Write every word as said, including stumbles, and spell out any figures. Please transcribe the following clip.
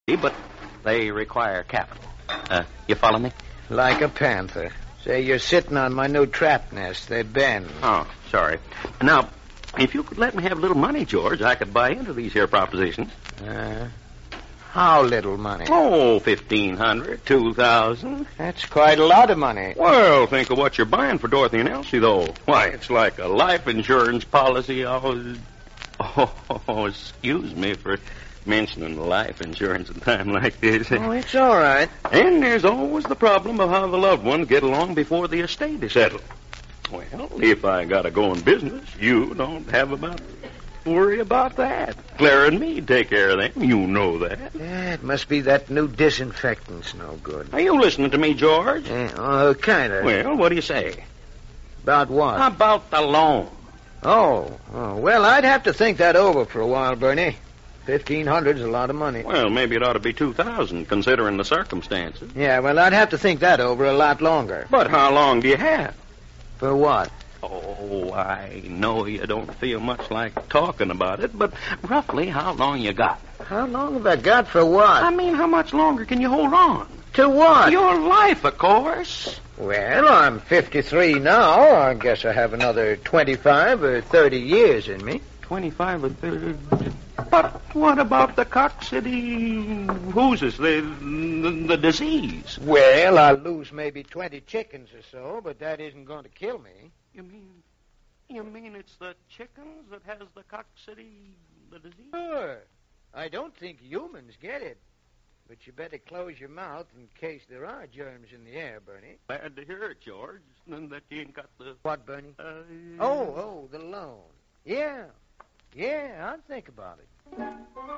but they require capital. Uh, you follow me? Like a panther. Say, you're sitting on my new trap nest. They bend. Oh, sorry. Now, if you could let me have a little money, George, I could buy into these here propositions. Uh, how little money? Oh, fifteen hundred, two thousand. That's quite a lot of money. Well, think of what you're buying for Dorothy and Elsie, though. Why, it's like a life insurance policy. Oh, oh excuse me for mentioning life insurance at a time like this. Oh, it's all right. And there's always the problem of how the loved ones get along before the estate is settled. Well, if I got a going business, you don't have about worry about that. Clara and me take care of them. You know that. Yeah, it must be that new disinfectant's no good. Are you listening to me, George? Yeah, uh, kind of. Well, what do you say? About what? About the loan. Oh, oh, well, I'd have to think that over for a while, Bernie. Fifteen hundred's a lot of money. Well, maybe it ought to be two thousand, considering the circumstances. Yeah, well, I'd have to think that over a lot longer. But how long do you have? For what? Oh, I know you don't feel much like talking about it, but roughly how long you got? How long have I got for what? I mean, how much longer can you hold on? To what? Your life, of course. Well, I'm fifty-three now. I guess I have another twenty-five or thirty years in me. Twenty-five or thirty. But what about the coccidiasis, the, the the disease? Well, I'll lose maybe twenty chickens or so, but that isn't going to kill me. You mean, you mean it's the chickens that has the coccidi, the disease? Sure. I don't think humans get it. But you better close your mouth in case there are germs in the air, Bernie. Glad to hear it, George. And that you ain't got the... What, Bernie? Uh, oh, oh, the loan. Yeah. Yeah, I'll think about it.